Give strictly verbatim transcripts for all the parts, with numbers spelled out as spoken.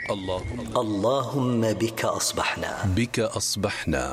اللهم اللهم بك أصبحنا بك أصبحنا.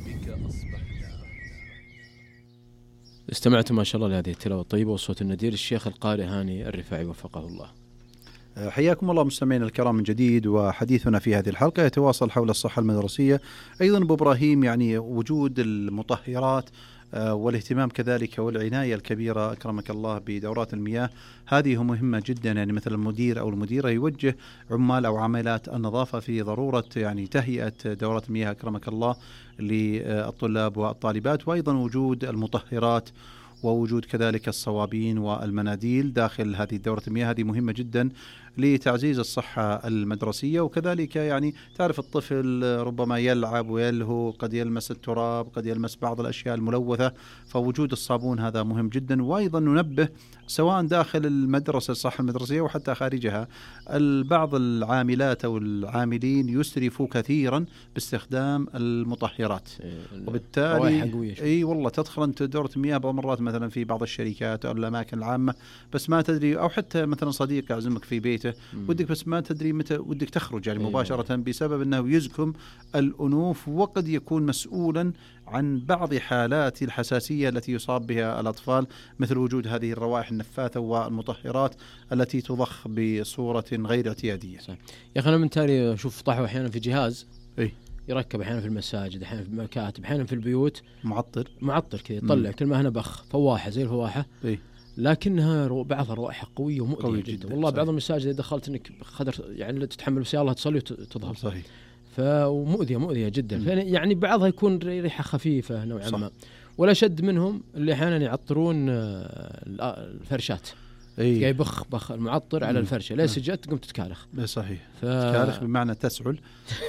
استمعتم ما شاء الله لهذه التلاوة الطيبة والصوت الندير، الشيخ القارئ هاني الرفاعي وفقه الله. حياكم الله مستمعين الكرام من جديد، وحديثنا في هذه الحلقة يتواصل حول الصحة المدرسية. أيضا أبو إبراهيم، يعني وجود المطهرات والاهتمام كذلك والعناية الكبيرة أكرمك الله بدورات المياه، هذه مهمة جدا. يعني مثل المدير أو المديرة يوجه عمال أو عاملات النظافة في ضرورة يعني تهيئة دورات المياه أكرمك الله للطلاب والطالبات، وأيضا وجود المطهرات ووجود كذلك الصوابين والمناديل داخل هذه دورة المياه، هذه مهمة جدا لتعزيز الصحة المدرسية. وكذلك يعني تعرف الطفل ربما يلعب ويلهو، قد يلمس التراب، قد يلمس بعض الأشياء الملوثة، فوجود الصابون هذا مهم جدا. وأيضا ننبه سواء داخل المدرسة الصحة المدرسية وحتى خارجها، بعض العاملات أو العاملين يسرفوا كثيرا باستخدام المطهرات، وبالتالي اي والله تدخل انت دورة المياه بعض مرات مثلا في بعض الشركات او الاماكن العامة، بس ما تدري، او حتى مثلا صديق يعزمك في بيته ودك بس ما تدري متى ودك تخرج يعني مباشرة، بسبب انه يزكم الانوف، وقد يكون مسؤولا عن بعض حالات الحساسية التي يصاب بها الأطفال، مثل وجود هذه الروائح النفاثة والمطهرات التي تضخ بصورة غير اعتيادية. صحيح. يا أخي أنا من تالي أشوف طحوا أحيانا في جهاز إيه؟ يركب أحيانا في المساجد، أحيانا في المكاتب، أحيانا في البيوت، معطر معطر كذا يطلع كل ما هنا بخ، فواحة زي الفواحة. إيه؟ لكنها رو... بعضها روائح قوية ومؤذية جدا. جدا والله. بعض المساجد إذا دخلت إنك خدر يعني تتحمل بس الله تصلي وتظهر. صحيح. فمؤذية مؤذية جدا. يعني بعضها يكون ريحة خفيفة نوعا ما، ولا شد منهم اللي أحيانا يعطرون الفرشات. أي. جاي بخ بخ المعطر على الفرشة، لا سجدت قمت تتكالخ. صحيح. ف... تتكالخ بمعنى تسعل.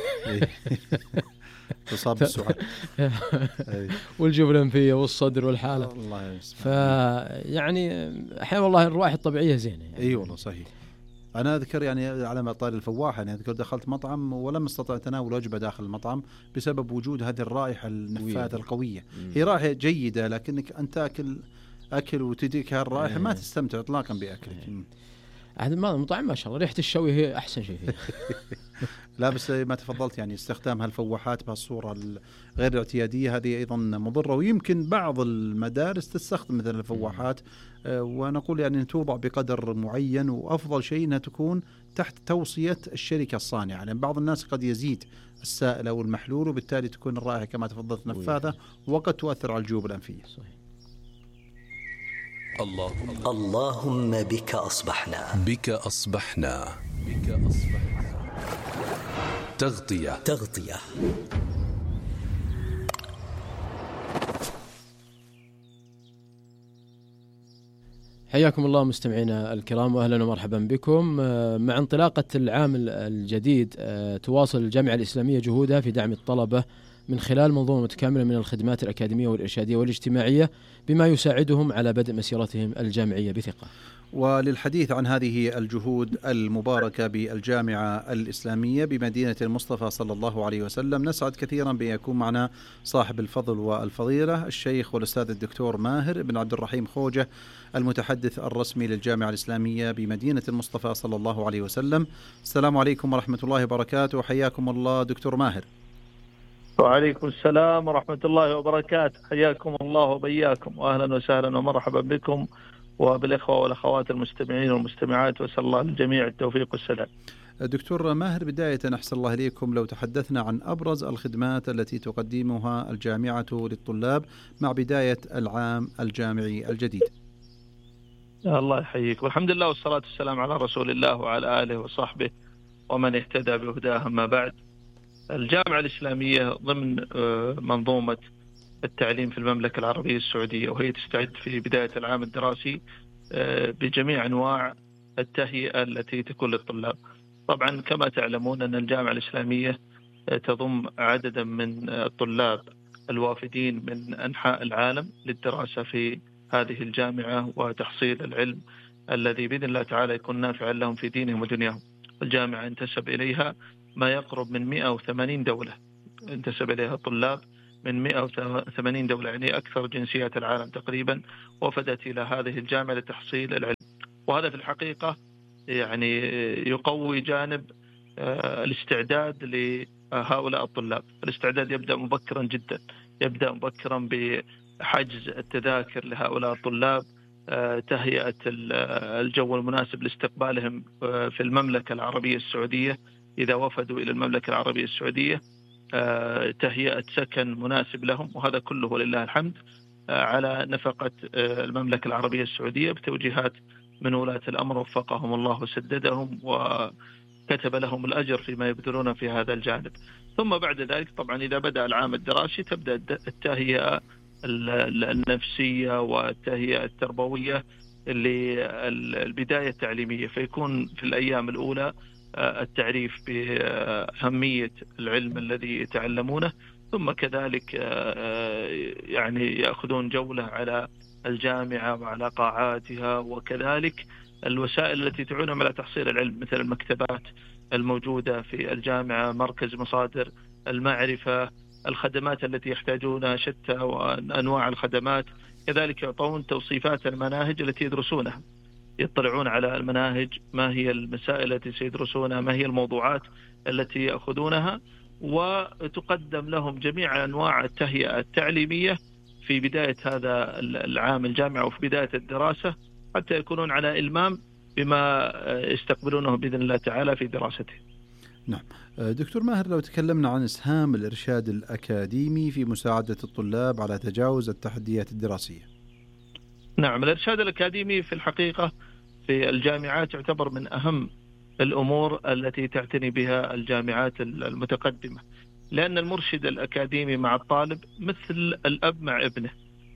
تصاب بالسعال. والجيوب الأنفية والصدر والحالة. الله يسمع. فيعني أحيانا والله الروائح الطبيعية زينة يعني. أي والله صحيح. أنا أذكر يعني على ما طال الفواحة، أنا أذكر دخلت مطعم ولم أستطع تناول وجبة داخل المطعم بسبب وجود هذه الرائحة النفاثة القوية. مم. هي رائحة جيدة، لكنك أنت تأكل أكل وتديك هالرائحة ما تستمتع إطلاقا بأكلك. هذا ما مطعم ما شاء الله ريحة الشوي هي أحسن شيء فيه. لا بس ما تفضلت يعني استخدام هالفواحات بهالصورة غير الاعتيادية هذه أيضا مضرة، ويمكن بعض المدارس تستخدم مثل الفواحات، ونقول يعني توضع بقدر معين، وأفضل شيء أنها تكون تحت توصية الشركة الصانعة، لأن يعني بعض الناس قد يزيد السائل أو المحلول، وبالتالي تكون الرائحة كما تفضلت نفاذة، وقد تؤثر على الجيوب الأنفية. صحيح. اللهم اللهم بك أصبحنا بك أصبحنا بك أصبحنا. تغطية تغطية حياكم الله مستمعينا الكرام، وأهلا ومرحبا بكم. مع انطلاقة العام الجديد تواصل الجامعة الإسلامية جهودها في دعم الطلبة من خلال منظومة متكاملة من الخدمات الأكاديمية والإرشادية والاجتماعية، بما يساعدهم على بدء مسيرتهم الجامعية بثقة. وللحديث عن هذه الجهود المباركة بالجامعة الإسلامية بمدينة المصطفى صلى الله عليه وسلم، نسعد كثيرا بأن يكون معنا صاحب الفضل والفضيلة الشيخ والأستاذ الدكتور ماهر بن عبد الرحيم خوجة، المتحدث الرسمي للجامعة الإسلامية بمدينة المصطفى صلى الله عليه وسلم. السلام عليكم ورحمة الله وبركاته، حياكم الله دكتور ماهر. وعليكم السلام ورحمة الله وبركاته، حياكم الله وبياكم، وأهلا وسهلا ومرحبا بكم وبالإخوة والأخوات المستمعين والمستمعات، وأسأل الله للجميع التوفيق والسداد. دكتور ماهر، بداية أحسن الله إليكم، لو تحدثنا عن أبرز الخدمات التي تقدمها الجامعة للطلاب مع بداية العام الجامعي الجديد. الله يحييك، والحمد لله والصلاة والسلام على رسول الله وعلى آله وصحبه ومن اهتدى بهداه. ما بعد، الجامعة الإسلامية ضمن منظومة التعليم في المملكة العربية السعودية، وهي تستعد في بداية العام الدراسي بجميع أنواع التهيئة التي تكون للطلاب. طبعا كما تعلمون أن الجامعة الإسلامية تضم عددا من الطلاب الوافدين من أنحاء العالم للدراسة في هذه الجامعة وتحصيل العلم الذي بإذن الله تعالى يكون نافعا لهم في دينهم ودنياهم. الجامعة انتسب إليها ما يقرب من مئة وثمانين دولة، انتسب إليها طلاب من مئة وثمانين دولة، يعني أكثر جنسيات العالم تقريبا وفدت إلى هذه الجامعة لتحصيل العلم. وهذا في الحقيقة يعني يقوي جانب الاستعداد لهؤلاء الطلاب. الاستعداد يبدأ مبكرا جدا، يبدأ مبكرا بحجز التذاكر لهؤلاء الطلاب، تهيئة الجو المناسب لاستقبالهم في المملكة العربية السعودية إذا وفدوا إلى المملكة العربية السعودية، تهيئة سكن مناسب لهم، وهذا كله ولله الحمد على نفقة المملكة العربية السعودية بتوجيهات من ولاة الأمر وفقهم الله وسددهم وكتب لهم الأجر فيما يبذلون في هذا الجانب. ثم بعد ذلك طبعا إذا بدأ العام الدراسي تبدأ التهيئة النفسية والتهيئة التربوية للبداية التعليمية، فيكون في الأيام الأولى التعريف بأهمية العلم الذي يتعلمونه، ثم كذلك يعني يأخذون جولة على الجامعة وعلى قاعاتها، وكذلك الوسائل التي تعونهم على تحصيل العلم مثل المكتبات الموجودة في الجامعة، مركز مصادر المعرفة، الخدمات التي يحتاجونها شتى وأنواع الخدمات، كذلك يعطون توصيفات المناهج التي يدرسونها، يطلعون على المناهج، ما هي المسائل التي سيدرسونها، ما هي الموضوعات التي يأخذونها، وتقدم لهم جميع أنواع التهيئة التعليمية في بداية هذا العام الجامعي وفي بداية الدراسة، حتى يكونون على إلمام بما يستقبلونه بإذن الله تعالى في دراسته. نعم دكتور ماهر، لو تكلمنا عن إسهام الإرشاد الأكاديمي في مساعدة الطلاب على تجاوز التحديات الدراسية. نعم، الإرشاد الأكاديمي في الحقيقة في الجامعات يعتبر من أهم الأمور التي تعتني بها الجامعات المتقدمة، لأن المرشد الأكاديمي مع الطالب مثل الأب مع ابنه،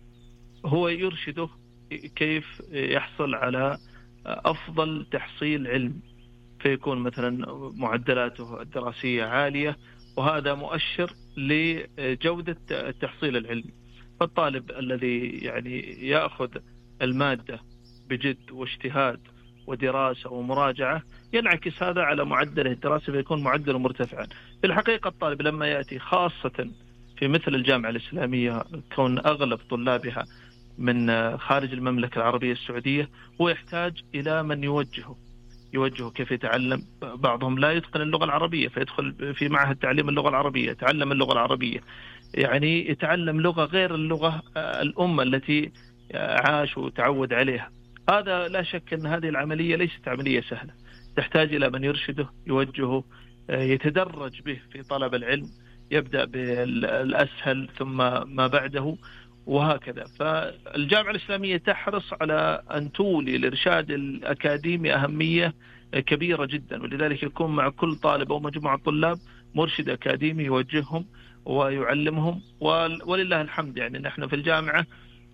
هو يرشده كيف يحصل على أفضل تحصيل علم، فيكون مثلا معدلاته الدراسية عالية، وهذا مؤشر لجودة التحصيل العلمي. فالطالب الذي يعني يأخذ المادة بجد واجتهاد ودراسة ومراجعة ينعكس هذا على معدله الدراسي فيكون معدله مرتفعا. في الحقيقة الطالب لما يأتي خاصة في مثل الجامعة الإسلامية كون أغلب طلابها من خارج المملكة العربية السعودية، هو يحتاج إلى من يوجهه يوجهه كيف يتعلم. بعضهم لا يتقن اللغة العربية فيدخل في معهد تعليم اللغة العربية، يتعلم اللغة العربية، يعني يتعلم لغة غير اللغة الأم التي عاش وتعود عليها. هذا لا شك أن هذه العملية ليست عملية سهلة، تحتاج إلى من يرشده يوجهه، يتدرج به في طلب العلم، يبدأ بالأسهل ثم ما بعده وهكذا. فالجامعة الإسلامية تحرص على أن تولي الإرشاد الأكاديمي أهمية كبيرة جدا، ولذلك يكون مع كل طالب أو مجموعة طلاب مرشد أكاديمي يوجههم ويعلمهم. ولله الحمد يعني نحن في الجامعة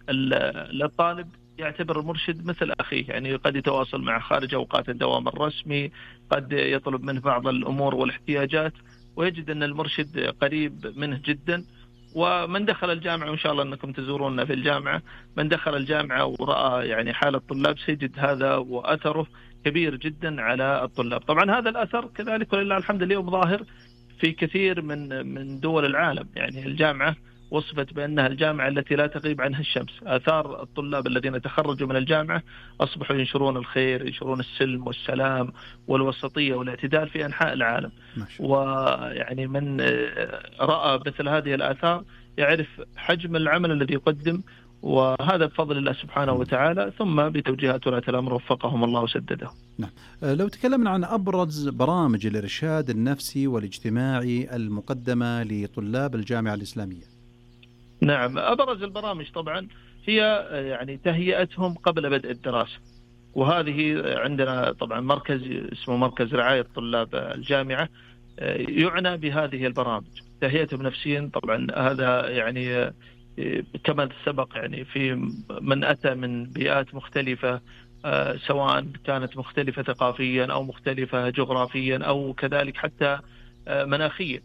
الطالب يعتبر المرشد مثل أخيه، يعني قد يتواصل معه خارج أوقات الدوام الرسمي، قد يطلب منه بعض الأمور والاحتياجات، ويجد أن المرشد قريب منه جدا. ومن دخل الجامعة، وإن شاء الله أنكم تزوروننا في الجامعة، من دخل الجامعة ورأى يعني حال الطلاب سيجد هذا وأثره كبير جدا على الطلاب. طبعا هذا الأثر كذلك ولله الحمد اليوم ظاهر في كثير من من دول العالم، يعني الجامعة وصفت بأنها الجامعة التي لا تغيب عنها الشمس. آثار الطلاب الذين تخرجوا من الجامعة أصبحوا ينشرون الخير، ينشرون السلم والسلام والوسطية والاعتدال في أنحاء العالم. ويعني من رأى مثل هذه الآثار يعرف حجم العمل الذي يقدم، وهذا بفضل الله سبحانه وتعالى، ثم بتوجيهات ولاة الأمر وفقهم الله وسدده. نعم. لو تكلمنا عن أبرز برامج الإرشاد النفسي والاجتماعي المقدمة لطلاب الجامعة الإسلامية. نعم، أبرز البرامج طبعا هي يعني تهيئتهم قبل بدء الدراسة، وهذه عندنا طبعا مركز اسمه مركز رعاية طلاب الجامعة يعنى بهذه البرامج، تهيئتهم نفسيا. طبعا هذا يعني كما سبق يعني في من أتى من بيئات مختلفة، سواء كانت مختلفة ثقافيا أو مختلفة جغرافيا أو كذلك حتى مناخيا.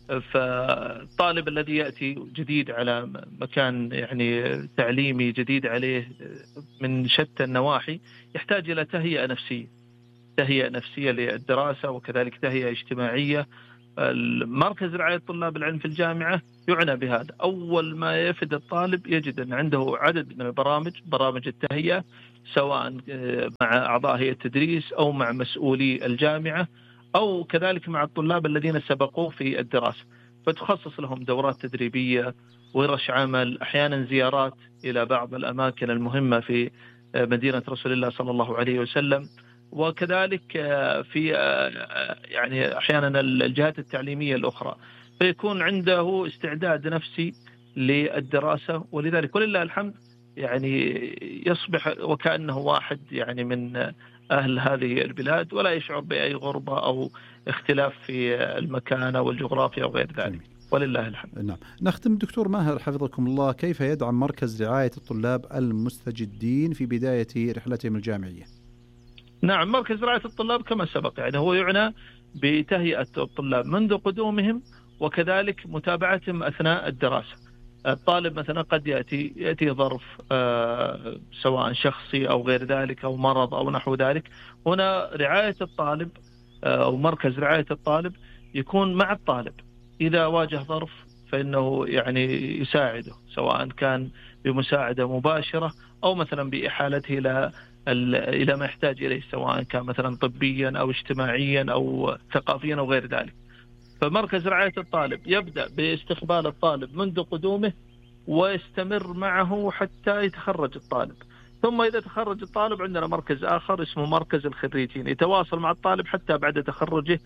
فالطالب الذي يأتي جديد على مكان يعني تعليمي جديد عليه من شتى النواحي يحتاج إلى تهيئة نفسية، تهيئة نفسية للدراسة وكذلك تهيئة اجتماعية. المركز رعاية طلاب العلم في الجامعة يعنى بهذا. أول ما يفد الطالب يجد أن عنده عدد من البرامج، برامج التهيئة، سواء مع أعضاء هيئة التدريس أو مع مسؤولي الجامعة أو كذلك مع الطلاب الذين سبقوه في الدراسة، فتخصص لهم دورات تدريبية، ورش عمل، أحيانا زيارات إلى بعض الأماكن المهمة في مدينة رسول الله صلى الله عليه وسلم، وكذلك في يعني أحيانا الجهات التعليمية الأخرى، فيكون عنده استعداد نفسي للدراسة. ولذلك ولله الحمد يعني يصبح وكأنه واحد يعني من أهل هذه البلاد، ولا يشعر بأي غربة أو اختلاف في المكان أو الجغرافيا أو غير ذلك، ولله الحمد. نعم. نختم دكتور ماهر حفظكم الله، كيف يدعم مركز رعاية الطلاب المستجدين في بداية رحلتهم الجامعية؟ نعم، مركز رعاية الطلاب كما سبق يعني هو يعنى بتهيئة الطلاب منذ قدومهم، وكذلك متابعتهم أثناء الدراسة. الطالب مثلا قد يأتي يأتي ظرف آه سواء شخصي أو غير ذلك أو مرض أو نحو ذلك، هنا رعاية الطالب آه أو مركز رعاية الطالب يكون مع الطالب، إذا واجه ظرف فإنه يعني يساعده، سواء كان بمساعدة مباشرة أو مثلا بإحالته إلى إلى ما يحتاج إليه، سواء كان مثلا طبيا أو اجتماعيا أو ثقافيا أو غير ذلك. فمركز رعاية الطالب يبدأ باستقبال الطالب منذ قدومه ويستمر معه حتى يتخرج الطالب، ثم إذا تخرج الطالب عندنا مركز آخر اسمه مركز الخريجين، يتواصل مع الطالب حتى بعد تخرجه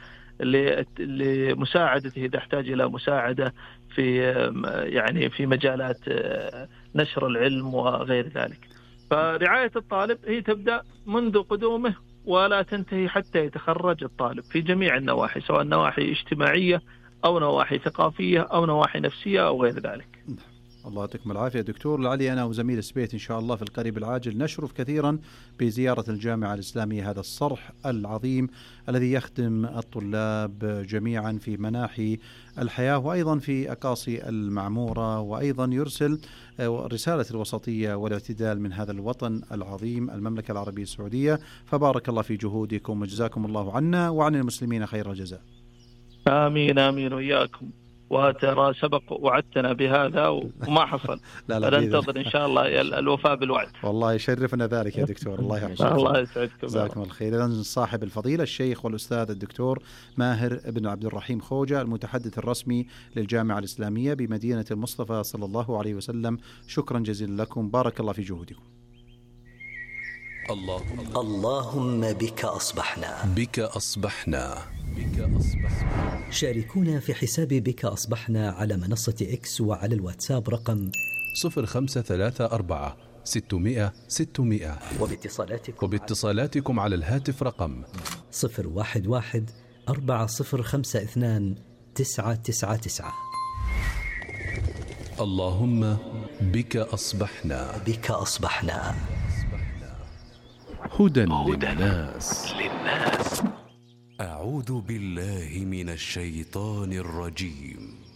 لمساعدته إذا احتاج إلى مساعدة في يعني في مجالات نشر العلم وغير ذلك. فرعاية الطالب هي تبدأ منذ قدومه ولا تنتهي حتى يتخرج الطالب في جميع النواحي، سواء نواحي اجتماعية أو نواحي ثقافية أو نواحي نفسية أو غير ذلك. الله يعطيكم العافية دكتور. لعلي أنا وزميل سبيت إن شاء الله في القريب العاجل نشرف كثيرا بزيارة الجامعة الإسلامية، هذا الصرح العظيم الذي يخدم الطلاب جميعا في مناحي الحياة وأيضا في أقاصي المعمورة، وأيضا يرسل رسالة الوسطية والاعتدال من هذا الوطن العظيم المملكة العربية السعودية. فبارك الله في جهودكم وجزاكم الله عنا وعن المسلمين خير الجزاء. آمين آمين وإياكم. وترى سبق وعدتنا بهذا وما حصل. لا لا ننتظر إن شاء الله الوفاء بالوعد. والله يشرفنا ذلك يا دكتور. الله يحفظك. الله يسعدكم. جزاكم الخير. إذن صاحب الفضيلة الشيخ والأستاذ الدكتور ماهر بن عبد الرحيم خوجة، المتحدث الرسمي للجامعة الإسلامية بمدينة المصطفى صلى الله عليه وسلم، شكرا جزيلا لكم، بارك الله في جهودكم. اللهم اللهم بك أصبحنا بك أصبحنا بك أصبحنا. شاركونا في حساب بك أصبحنا على منصة إكس وعلى الواتساب رقم صفر خمسة ثلاثة أربعة ستمائة ستمائة، وباتصالاتكم وباتصالاتكم على الهاتف رقم صفر واحد واحد أربعة صفر خمسة اثنان تسعة تسعة تسعة. اللهم بك أصبحنا بك أصبحنا. هدى للناس. أعوذ بالله من الشيطان الرجيم.